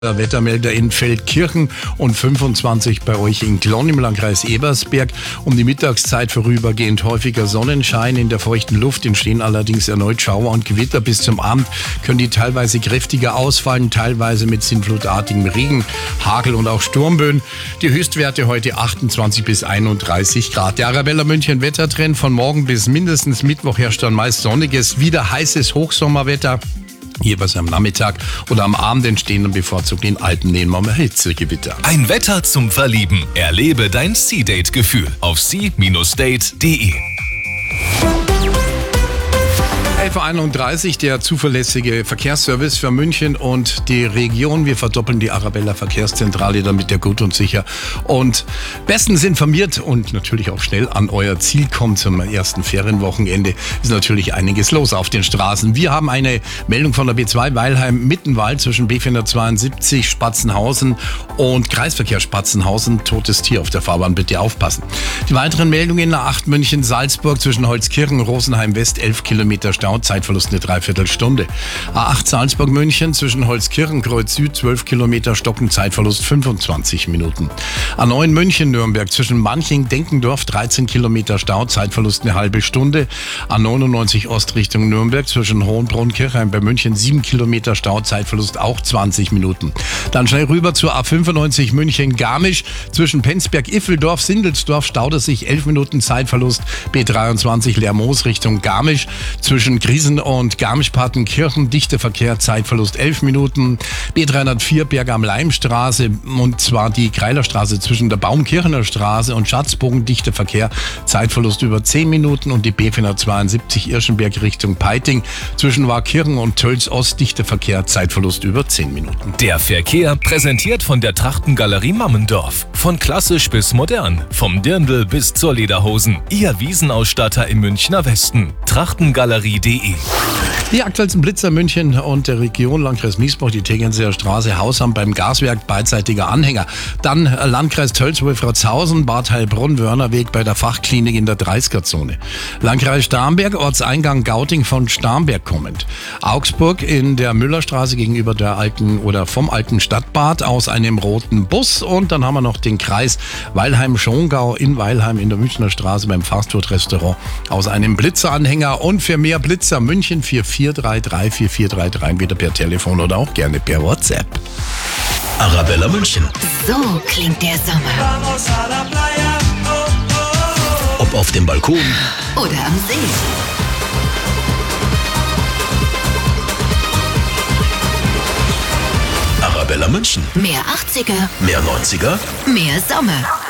Wettermelder in Feldkirchen und 25 bei euch in Glonn im Landkreis Ebersberg. Um die Mittagszeit vorübergehend häufiger Sonnenschein. In der feuchten Luft entstehen allerdings erneut Schauer und Gewitter. Bis zum Abend können die teilweise kräftiger ausfallen, teilweise mit sinnflutartigem Regen, Hagel und auch Sturmböen. Die Höchstwerte heute 28 bis 31 Grad. Der Arabella München Wettertrend: von morgen bis mindestens Mittwoch herrscht dann meist sonniges, wieder heißes Hochsommerwetter. Jeweils am Nachmittag oder am Abend entstehen dann bevorzugt in Alpen Nehmer Hitzegewitter. Ein Wetter zum Verlieben. Erlebe dein Sea-Date-Gefühl auf sea-date.de. 11.31 Uhr, der zuverlässige Verkehrsservice für München und die Region. Wir verdoppeln die Arabella Verkehrszentrale, damit ihr gut und sicher und bestens informiert und natürlich auch schnell an euer Ziel kommt. Zum ersten Ferienwochenende ist natürlich einiges los auf den Straßen. Wir haben eine Meldung von der B2 Weilheim-Mittenwald zwischen B472 Spatzenhausen und Kreisverkehr Spatzenhausen. Totes Tier auf der Fahrbahn, bitte aufpassen. Die weiteren Meldungen: A8 München-Salzburg zwischen Holzkirchen und Rosenheim West 11 Kilometer Stau. Zeitverlust eine Dreiviertelstunde. A8 Salzburg-München zwischen Holzkirchen, Kreuz Süd 12 Kilometer Stocken, Zeitverlust 25 Minuten. A9 München-Nürnberg zwischen Manching-Denkendorf 13 Kilometer Stau, Zeitverlust eine halbe Stunde. A99 Ost Richtung Nürnberg zwischen Hohenbrunn-Kirchheim bei München 7 Kilometer Stau, Zeitverlust auch 20 Minuten. Dann schnell rüber zur A95 München-Garmisch zwischen Penzberg-Iffeldorf, Sindelsdorf staut es sich 11 Minuten Zeitverlust. B23 Lermoos Richtung Garmisch zwischen Griesen und Garmisch-Partenkirchen, dichter Verkehr, Zeitverlust 11 Minuten. B304 Berg-am-Leim-Straße, und zwar die Kreilerstraße zwischen der Baumkirchener Straße und Schatzbogen, dichter Verkehr, Zeitverlust über 10 Minuten. Und die B472 Irschenberg Richtung Peiting zwischen Warkirchen und Tölz Ost, dichter Verkehr, Zeitverlust über 10 Minuten. Der Verkehr präsentiert von der Trachtengalerie Mammendorf. Von klassisch bis modern, vom Dirndl bis zur Lederhosen. Ihr Wiesenausstatter im Münchner Westen. Trachtengalerie.de. Die aktuellsten Blitzer München und der Region: Landkreis Miesbach, die Tegernseer Straße, Hausamt beim Gaswerk, beidseitiger Anhänger. Dann Landkreis Tölz-Wolfratshausen, Bad Heilbronn, Wörnerweg bei der Fachklinik in der 30er-Zone. Landkreis Starnberg, Ortseingang Gauting von Starnberg kommend. Augsburg in der Müllerstraße gegenüber der alten oder vom alten Stadtbad aus einem roten Bus. Und dann haben wir noch den Kreis Weilheim-Schongau in Weilheim in der Münchner Straße beim Fastfood-Restaurant aus einem Blitzeranhänger. Und für mehr Blitzer München 4433 entweder per Telefon oder auch gerne per WhatsApp. Arabella München. So klingt der Sommer. Ob auf dem Balkon Oder am See. Arabella München. Mehr 80er, Mehr 90er. mehr Sommer.